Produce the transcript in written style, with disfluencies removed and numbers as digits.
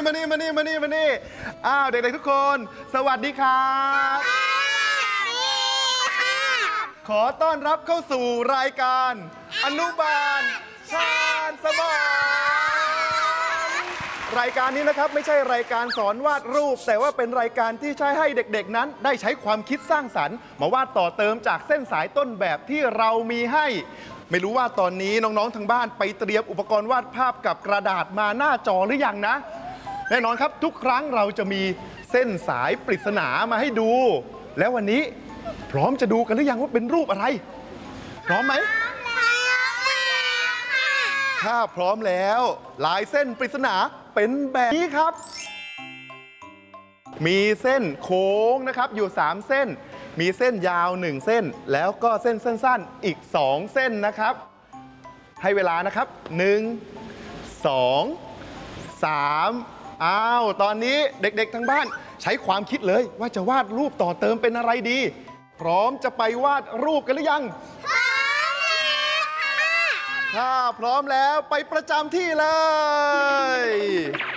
มานี่อ้าวเด็กๆทุกคนสวัสดีครับขอต้อนรับเข้าสู่รายการอนุบาลชาญสมองรายการนี้นะครับไม่ใช่รายการสอนวาดรูปแต่ว่าเป็นรายการที่ใช้ให้เด็กๆนั้นได้ใช้ความคิดสร้างสรรค์มาวาดต่อเติมจากเส้นสายต้นแบบที่เรามีให้ไม่รู้ว่าตอนนี้น้องๆทางบ้านไปเตรียมอุปกรณ์วาดภาพกับกระดาษมาหน้าจอหรือยังนะแน่นอนครับทุกครั้งเราจะมีเส้นสายปริศนามาให้ดูแล้ววันนี้พร้อมจะดูกันหรือยังว่าเป็นรูปอะไรพร้อมไหมถ้าพร้อมแล้วลายเส้นปริศนาเป็นแบบนี้ครับมีเส้นโค้งนะครับอยู่3เส้นมีเส้นยาว1เส้นแล้วก็เส้นสั้นๆอีก2เส้นนะครับให้เวลานะครับ1 2 3อ้าวตอนนี้เด็กๆทั้งบ้านใช้ความคิดเลยว่าจะวาดรูปต่อเติมเป็นอะไรดีพร้อมจะไปวาดรูปกันหรือยังพร้อมแล้วค่ะถ้าพร้อมแล้วไปประจำที่เลย